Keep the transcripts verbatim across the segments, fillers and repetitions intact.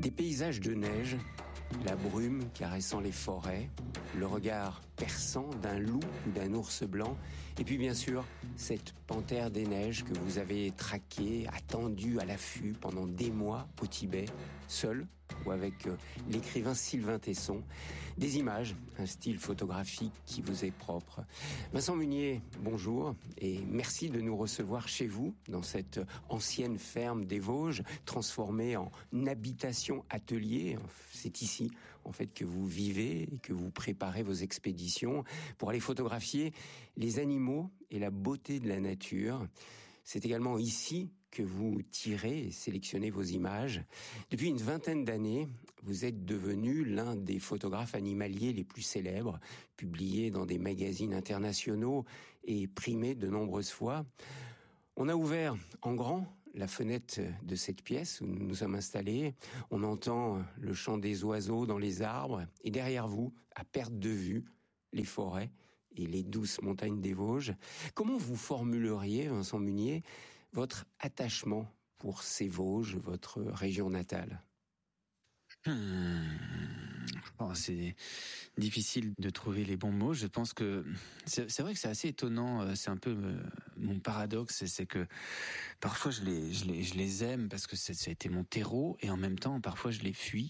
Des paysages de neige, la brume caressant les forêts, le regard perçant d'un loup ou d'un ours blanc, et puis bien sûr, cette panthère des neiges que vous avez traquée, attendue à l'affût pendant des mois au Tibet, seul ou avec euh, l'écrivain Sylvain Tesson. Des images, un style photographique qui vous est propre. Vincent Munier, bonjour et merci de nous recevoir chez vous, dans cette ancienne ferme des Vosges, transformée en habitation atelier. C'est ici, en fait, que vous vivez et que vous préparez vos expéditions pour aller photographier les animaux et la beauté de la nature. C'est également ici que vous tirez et sélectionnez vos images. Depuis une vingtaine d'années, vous êtes devenu l'un des photographes animaliers les plus célèbres, publié dans des magazines internationaux et primé de nombreuses fois. On a ouvert en grand la fenêtre de cette pièce où nous nous sommes installés. On entend le chant des oiseaux dans les arbres et derrière vous, à perte de vue, les forêts et les douces montagnes des Vosges. Comment vous formuleriez, Vincent Munier, votre attachement pour ces Vosges, votre région natale? Hmm. Bon, c'est difficile de trouver les bons mots. Je pense que c'est, c'est vrai que c'est assez étonnant. C'est un peu euh, mon paradoxe, c'est que parfois je les, je les, je les aime parce que ça a été mon terreau, et en même temps parfois je les fuis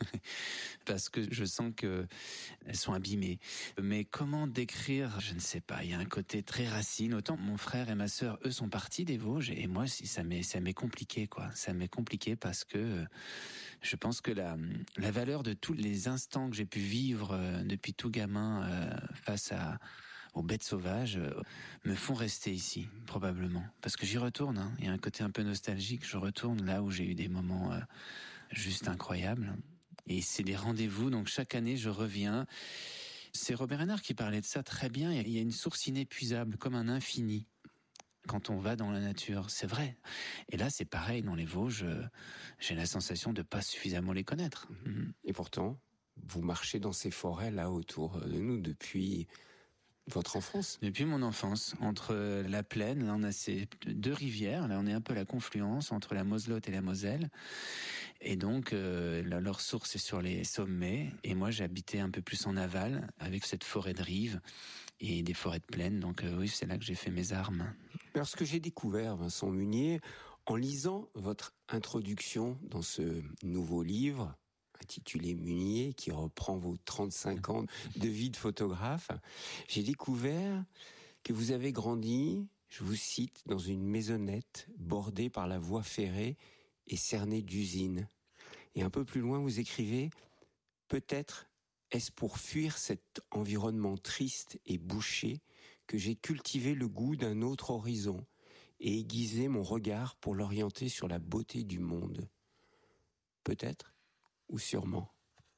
parce que je sens que elles sont abîmées. Mais comment décrire? Je ne sais pas. Il y a un côté très racine. Autant mon frère et ma sœur, eux, sont partis des Vosges, et moi, si ça m'est, ça m'est compliqué, quoi. Ça m'est compliqué parce que je pense que la, la valeur de tous les instants que j'ai pu vivre euh, depuis tout gamin euh, face à aux bêtes sauvages euh, me font rester ici, probablement. Parce que j'y retourne, hein. Il y a un côté un peu nostalgique. Je retourne là où j'ai eu des moments euh, juste incroyables. Et c'est des rendez-vous, donc chaque année je reviens. C'est Robert Renard qui parlait de ça très bien. Il y a une source inépuisable, comme un infini, quand on va dans la nature. C'est vrai. Et là, c'est pareil, dans les Vosges, j'ai la sensation de pas suffisamment les connaître. Et pourtant, vous marchez dans ces forêts là autour de nous depuis votre enfance? Depuis mon enfance, entre la plaine, là on a ces deux rivières, là on est un peu à la confluence entre la Moselotte et la Moselle, et donc euh, leur source est sur les sommets, et moi j'habitais un peu plus en aval, avec cette forêt de rive et des forêts de plaine, donc euh, oui, c'est là que j'ai fait mes armes. Alors ce que j'ai découvert, Vincent Munier, en lisant votre introduction dans ce nouveau livre, intitulé Munier, qui reprend vos trente-cinq ans de vie de photographe, j'ai découvert que vous avez grandi, je vous cite, dans une maisonnette bordée par la voie ferrée et cernée d'usines. Et un peu plus loin, vous écrivez « Peut-être est-ce pour fuir cet environnement triste et bouché que j'ai cultivé le goût d'un autre horizon et aiguisé mon regard pour l'orienter sur la beauté du monde. Peut-être ou sûrement ?»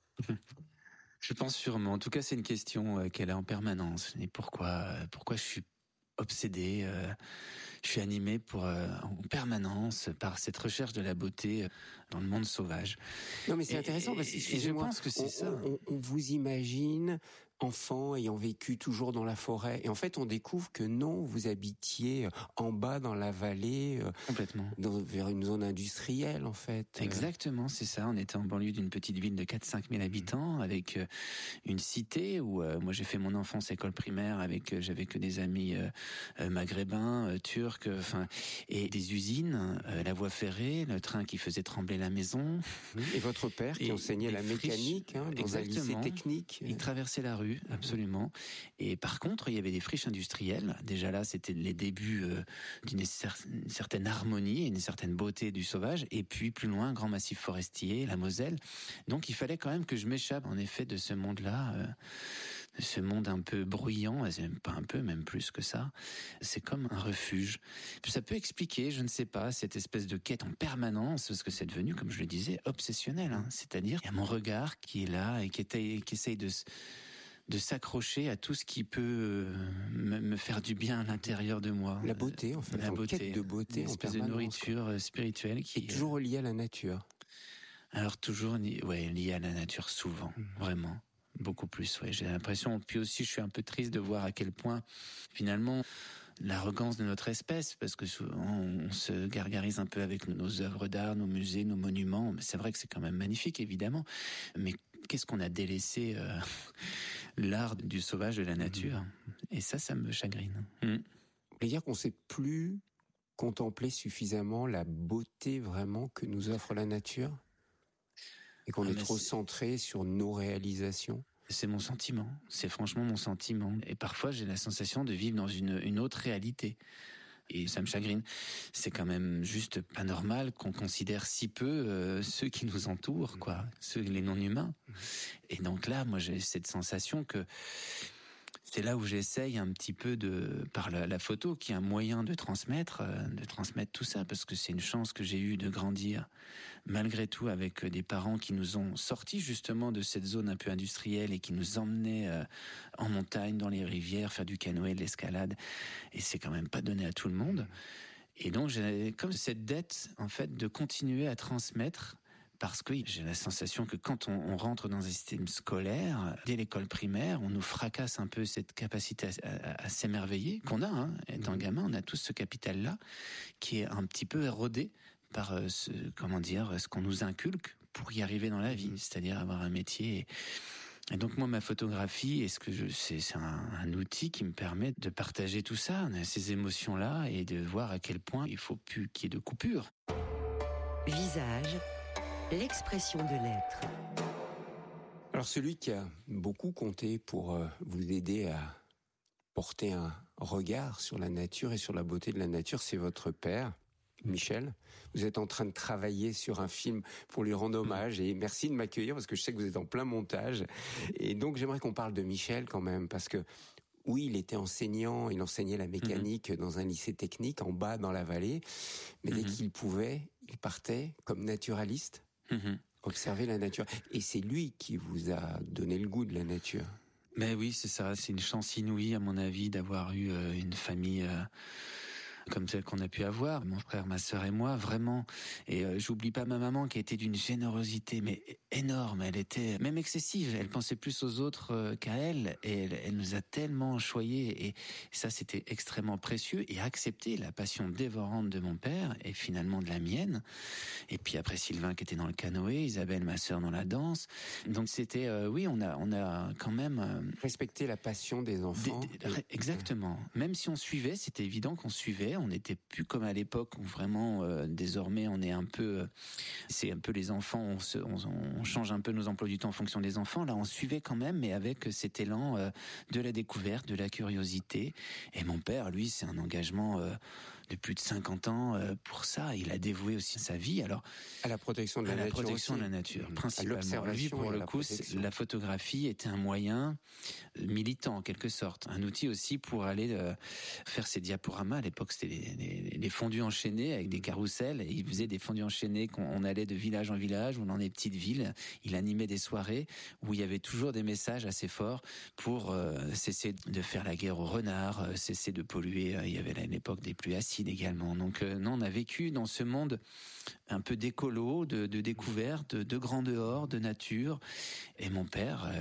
Je pense sûrement. En tout cas, c'est une question qu'elle a en permanence. Et pourquoi, pourquoi je suis obsédé, euh, je suis animé pour euh, en permanence par cette recherche de la beauté dans le monde sauvage. Non, mais c'est et, intéressant parce que je pense que c'est on, ça. On, on vous imagine enfant ayant vécu toujours dans la forêt, et en fait, on découvre que non, vous habitiez en bas dans la vallée, complètement, dans, vers une zone industrielle, en fait. Exactement, c'est ça. On était en banlieue d'une petite ville de quatre à cinq mille habitants, avec euh, une cité où euh, moi j'ai fait mon enfance école primaire avec, euh, j'avais que des amis euh, euh, maghrébins, euh, turcs, enfin, et des usines, euh, la voie ferrée, le train qui faisait trembler la maison. Et votre père qui et enseignait la mécanique, hein, dans exactement. un lycée technique. Il traversait la rue, absolument. Et par contre, il y avait des friches industrielles. Déjà là, c'était les débuts euh, d'une cer- une certaine harmonie et une certaine beauté du sauvage. Et puis plus loin, grand massif forestier, la Moselle. Donc il fallait quand même que je m'échappe, en effet, de ce monde-là, euh, de ce monde un peu bruyant, c'est même pas un peu, même plus que ça. C'est comme un refuge. Ça peut expliquer, je ne sais pas, cette espèce de quête en permanence, parce que c'est devenu, comme je le disais, obsessionnel. Hein. C'est-à-dire, il y a mon regard qui est là et qui, est, qui essaye de de s'accrocher à tout ce qui peut me, me faire du bien à l'intérieur de moi. La beauté, en fait, la en beauté, quête de beauté, une en espèce de nourriture quoi. spirituelle qui est toujours liée à la nature. Alors toujours, ouais, liée à la nature, souvent, mmh. vraiment. Beaucoup plus, ouais. J'ai l'impression, puis aussi je suis un peu triste de voir à quel point, finalement, l'arrogance de notre espèce, parce que souvent on se gargarise un peu avec nos œuvres d'art, nos musées, nos monuments. C'est vrai que c'est quand même magnifique, évidemment, mais qu'est-ce qu'on a délaissé euh, l'art du sauvage de la nature. Et ça, ça me chagrine. Mmh. Vous voulez dire qu'on ne sait plus contempler suffisamment la beauté vraiment que nous offre la nature ? Et qu'on ah est trop c'est... centré sur nos réalisations ? C'est mon sentiment, c'est franchement mon sentiment. Et parfois, j'ai la sensation de vivre dans une, une autre réalité. Et ça me chagrine. C'est quand même juste pas normal qu'on considère si peu euh, ceux qui nous entourent, quoi, ceux, les non-humains. Et donc là, moi, j'ai cette sensation que c'est là où j'essaye un petit peu de, par la, la photo, qui est un moyen de transmettre, euh, de transmettre tout ça, parce que c'est une chance que j'ai eue de grandir, malgré tout, avec des parents qui nous ont sortis justement de cette zone un peu industrielle et qui nous emmenaient euh, en montagne, dans les rivières, faire du canoë, de l'escalade. Et c'est quand même pas donné à tout le monde. Et donc j'ai comme cette dette, en fait, de continuer à transmettre. Parce que j'ai la sensation que quand on, on rentre dans un système scolaire, dès l'école primaire, on nous fracasse un peu cette capacité à, à, à s'émerveiller qu'on a, hein, étant gamin, on a tous ce capital-là qui est un petit peu érodé par euh, ce, comment dire, ce qu'on nous inculque pour y arriver dans la vie, c'est-à-dire avoir un métier. Et, et donc moi, ma photographie, est-ce que je, c'est, c'est un, un outil qui me permet de partager tout ça, ces émotions-là, et de voir à quel point il faut plus qu'il y ait de coupure. Visage. L'expression de l'être. Alors celui qui a beaucoup compté pour euh, vous aider à porter un regard sur la nature et sur la beauté de la nature, c'est votre père, Michel. Vous êtes en train de travailler sur un film pour lui rendre hommage et merci de m'accueillir parce que je sais que vous êtes en plein montage. Et donc j'aimerais qu'on parle de Michel quand même parce que oui, il était enseignant, il enseignait la mécanique mmh. dans un lycée technique en bas dans la vallée, mais mmh. dès qu'il pouvait, il partait comme naturaliste. Mmh. Observer la nature. Et c'est lui qui vous a donné le goût de la nature. Ben oui, c'est ça. C'est une chance inouïe, à mon avis, d'avoir eu euh, une famille euh, comme celle qu'on a pu avoir. Mon frère, ma sœur et moi, vraiment. Et euh, j'oublie pas ma maman qui était d'une générosité mais énorme. Elle était même excessive. Elle pensait plus aux autres euh, qu'à elle. Et elle, elle nous a tellement choyés. Et ça, c'était extrêmement précieux. Et accepter la passion dévorante de mon père et finalement de la mienne. Et puis après Sylvain qui était dans le canoë, Isabelle, ma sœur, dans la danse. Donc c'était, euh, oui, on a, on a quand même euh, respecté la passion des enfants. Des, des, exactement. Même si on suivait, c'était évident qu'on suivait. On n'était plus comme à l'époque où vraiment, euh, désormais, on est un peu, euh, c'est un peu les enfants. On, se, on, on change un peu nos emplois du temps en fonction des enfants. Là, on suivait quand même, mais avec cet élan euh, de la découverte, de la curiosité. Et mon père, lui, c'est un engagement euh, de plus de cinquante ans euh, pour ça. Il a dévoué aussi sa vie. Alors à la protection de la à nature, la protection aussi. de la nature, principalement. Lui, pour le coup, la, la photographie était un moyen militant en quelque sorte, un outil aussi pour aller euh, faire ses diaporamas. À l'époque, c'était les, les, les fondus enchaînés avec des carrousels. Et il faisait des fondus enchaînés qu'on on allait de village en village ou dans des petites villes. Il animait des soirées où il y avait toujours des messages assez forts pour euh, cesser de faire la guerre aux renards, euh, cesser de polluer. Il y avait à l'époque des pluies acides également. Donc euh, non, on a vécu dans ce monde un peu d'écolo, de, de découverte, de, de grand dehors, de nature. Et mon père, euh,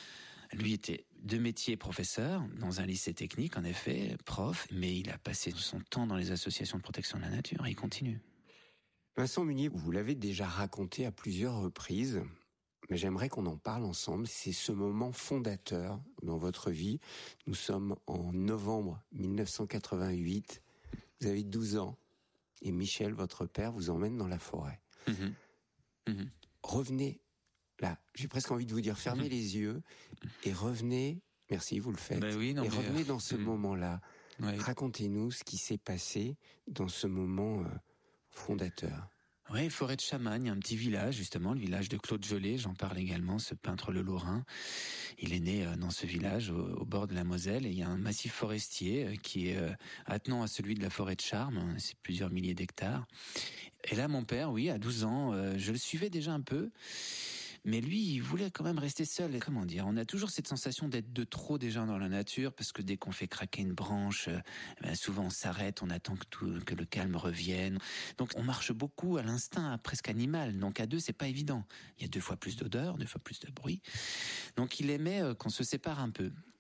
lui, était de métier professeur dans un lycée technique, en effet, prof, mais il a passé son temps dans les associations de protection de la nature et il continue. Vincent Munier, vous l'avez déjà raconté à plusieurs reprises, mais j'aimerais qu'on en parle ensemble. C'est ce moment fondateur dans votre vie. Nous sommes en novembre mille neuf cent quatre-vingt-huit. Vous avez douze ans. Et Michel, votre père, vous emmène dans la forêt. Mmh. Mmh. Revenez là. J'ai presque envie de vous dire, fermez mmh. les yeux et revenez. Merci, vous le faites. Ben oui, non, et mais revenez euh... dans ce mmh. moment-là. Ouais. Racontez-nous ce qui s'est passé dans ce moment euh, fondateur. Oui, forêt de Chamagne, un petit village, justement, le village de Claude Gelée, j'en parle également, ce peintre le Lorrain. Il est né dans ce village, au, au bord de la Moselle, et il y a un massif forestier qui est euh, attenant à celui de la forêt de Charmes, c'est plusieurs milliers d'hectares. Et là, mon père, oui, à douze ans, euh, je le suivais déjà un peu, mais lui, il voulait quand même rester seul. Et comment dire, on a toujours cette sensation d'être de trop déjà dans la nature, parce que dès qu'on fait craquer une branche, euh, ben souvent on s'arrête, on attend que, tout, que le calme revienne. Donc on marche beaucoup à l'instinct, presque animal. Donc à deux, c'est pas évident. Il y a deux fois plus d'odeur, deux fois plus de bruit. Donc il aimait euh, qu'on se sépare un peu.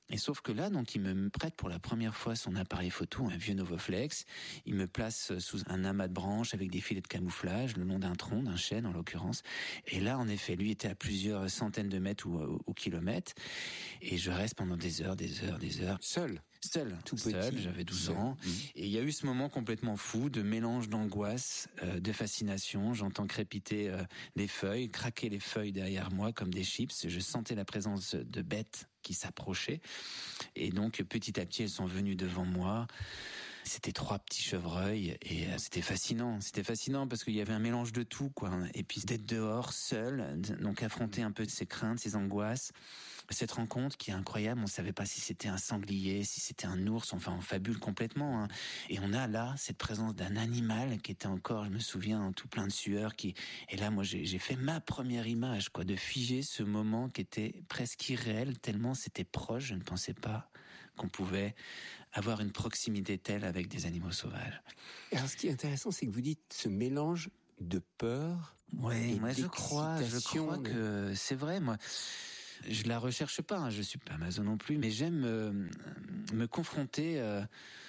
Et sauf que là, donc, il me prête pour la première fois son appareil photo, un vieux Novoflex. Il me place sous un amas de branches avec des filets de camouflage, le long d'un tronc, d'un chêne en l'occurrence. Et là, en effet, lui était à plusieurs centaines de mètres ou, ou kilomètres. Et je reste pendant des heures, des heures, des heures. Seul? Seul, tout seul, petit. J'avais douze seul. ans. Mmh. Et il y a eu ce moment complètement fou de mélange d'angoisse, euh, de fascination. J'entends crépiter euh, les feuilles, craquer les feuilles derrière moi comme des chips. Je sentais la présence de bêtes qui s'approchaient. Et donc, petit à petit, elles sont venues devant moi. C'était trois petits chevreuils et euh, c'était fascinant. C'était fascinant parce qu'il y avait un mélange de tout, quoi. Et puis d'être dehors, seul, donc affronter un peu ses craintes, ses angoisses. Cette rencontre qui est incroyable, on ne savait pas si c'était un sanglier, si c'était un ours, enfin on fabule complètement. Hein. Et on a là cette présence d'un animal qui était encore, je me souviens, tout plein de sueur. Qui... Et là, moi, j'ai, j'ai fait ma première image, quoi, de figer ce moment qui était presque irréel, tellement c'était proche. Je ne pensais pas qu'on pouvait avoir une proximité telle avec des animaux sauvages. Et alors, ce qui est intéressant, c'est que vous dites ce mélange de peur. Oui, moi je crois, je crois de... que c'est vrai, moi. Je la recherche pas, hein, je suis pas Amazon non plus, mais j'aime euh, me confronter euh,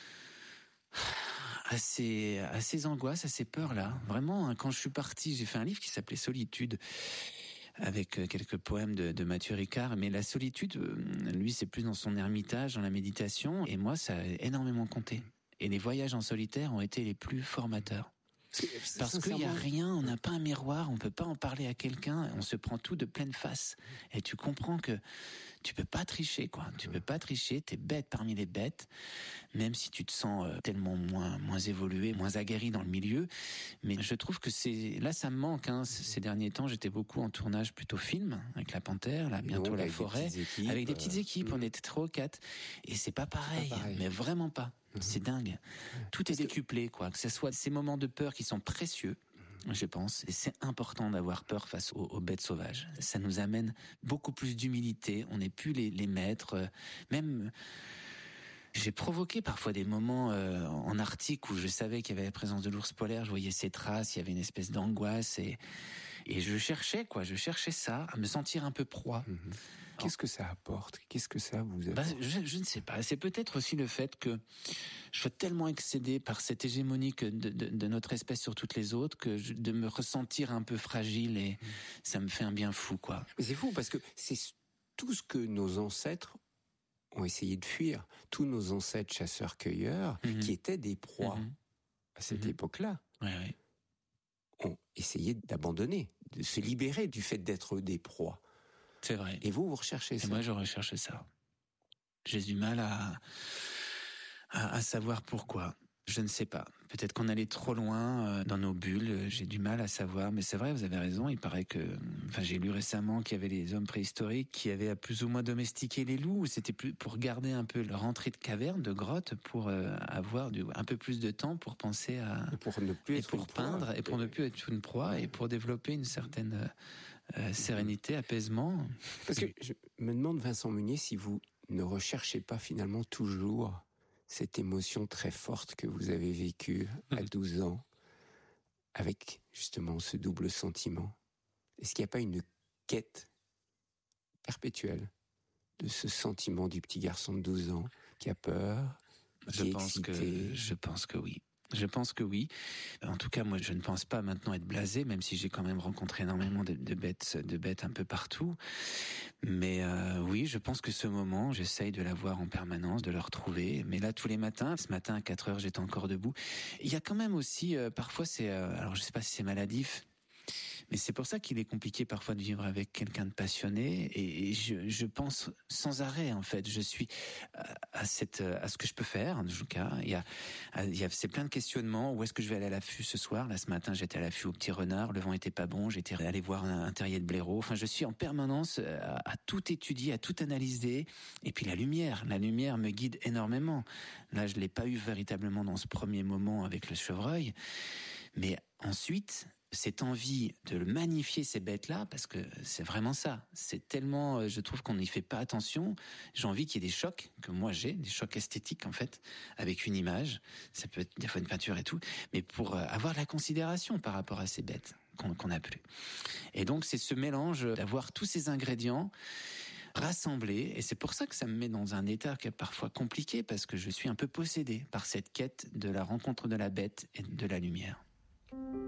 à ces à ces angoisses, à ces peurs-là. Vraiment, hein, quand je suis parti, j'ai fait un livre qui s'appelait Solitude, avec quelques poèmes de, de Mathieu Ricard. Mais la solitude, lui, c'est plus dans son ermitage, dans la méditation. Et moi, ça a énormément compté. Et les voyages en solitaire ont été les plus formateurs. Parce qu'il n'y a rien, on n'a pas un miroir, on ne peut pas en parler à quelqu'un, on se prend tout de pleine face. Et tu comprends que tu peux pas tricher, quoi. Tu peux pas tricher, t'es bête parmi les bêtes, même si tu te sens tellement moins, moins évolué, moins aguerri dans le milieu. Mais je trouve que c'est, là, ça me manque, hein. Ces derniers temps, j'étais beaucoup en tournage plutôt film, avec La Panthère, là, bientôt La Forêt, équipes, avec des petites équipes, euh... on était trois ou quatre. Et c'est pas pareil, c'est pas pareil. Mais vraiment pas. Mmh. C'est dingue. Tout Parce est décuplé, que... quoi. Que ce soit ces moments de peur qui sont précieux, je pense. Et c'est important d'avoir peur face aux, aux bêtes sauvages. Ça nous amène beaucoup plus d'humilité. On n'est plus les, les maîtres. Même, j'ai provoqué parfois des moments euh, en Arctique où je savais qu'il y avait la présence de l'ours polaire. Je voyais ses traces. Il y avait une espèce d'angoisse et et je cherchais, quoi. Je cherchais ça, à me sentir un peu proie. Mmh. Qu'est-ce que ça apporte ? Qu'est-ce que ça vous apporte ? bah, je, je ne sais pas. C'est peut-être aussi le fait que je sois tellement excédé par cette hégémonie de, de, de notre espèce sur toutes les autres que je, de me ressentir un peu fragile et mmh. ça me fait un bien fou, quoi. Mais c'est fou parce que c'est tout ce que nos ancêtres ont essayé de fuir. Tous nos ancêtres chasseurs-cueilleurs mmh. qui étaient des proies mmh. à cette mmh. époque-là. Ouais, ouais. ont essayé d'abandonner, de se libérer du fait d'être des proies. C'est vrai. Et vous, vous recherchez ça. Et moi, je recherche ça. J'ai du mal à, à, à savoir pourquoi. Je ne sais pas. Peut-être qu'on allait trop loin euh, dans nos bulles. J'ai du mal à savoir. Mais c'est vrai, vous avez raison. Il paraît que... Enfin, j'ai lu récemment qu'il y avait les hommes préhistoriques qui avaient plus ou moins domestiqué les loups. C'était plus pour garder un peu leur entrée de caverne, de grotte, pour euh, avoir du, un peu plus de temps pour penser à... Et pour ne plus et être pour une peindre, proie. Et pour ne plus être une proie, et pour développer une certaine euh, sérénité, apaisement. Parce que je me demande, Vincent Munier, si vous ne recherchez pas finalement toujours cette émotion très forte que vous avez vécue à douze ans, avec justement ce double sentiment. Est-ce qu'il n'y a pas une quête perpétuelle de ce sentiment du petit garçon de douze ans qui a peur, qui je est pense excité ? que Je pense que oui. Je pense que oui. En tout cas, moi, je ne pense pas maintenant être blasé, même si j'ai quand même rencontré énormément de, de bêtes, de bêtes un peu partout. Mais euh, oui, je pense que ce moment, j'essaye de l'avoir en permanence, de le retrouver. Mais là, tous les matins, ce matin à quatre heures, j'étais encore debout. Il y a quand même aussi, euh, parfois, c'est, euh, alors je sais pas si c'est maladif, mais c'est pour ça qu'il est compliqué parfois de vivre avec quelqu'un de passionné. Et, et je, je pense sans arrêt, en fait. Je suis à, à cette, à ce que je peux faire, en tout cas. Il y a, il y a, c'est plein de questionnements. Où est-ce que je vais aller à l'affût ce soir ? Là, ce matin, j'étais à l'affût au Petit Renard. Le vent était pas bon. J'étais allé voir un, un terrier de blaireau. Enfin, je suis en permanence à, à tout étudier, à tout analyser. Et puis la lumière, la lumière me guide énormément. Là, je l'ai pas eu véritablement dans ce premier moment avec le chevreuil. Mais ensuite, cette envie de magnifier ces bêtes-là, parce que c'est vraiment ça. C'est tellement, je trouve qu'on n'y fait pas attention. J'ai envie qu'il y ait des chocs, que moi j'ai, des chocs esthétiques en fait, avec une image. Ça peut être des fois une peinture et tout, mais pour avoir de la considération par rapport à ces bêtes qu'on qu'on n'a plus. Et donc c'est ce mélange d'avoir tous ces ingrédients rassembler, et c'est pour ça que ça me met dans un état qui est parfois compliqué, parce que je suis un peu possédé par cette quête de la rencontre de la bête et de la lumière.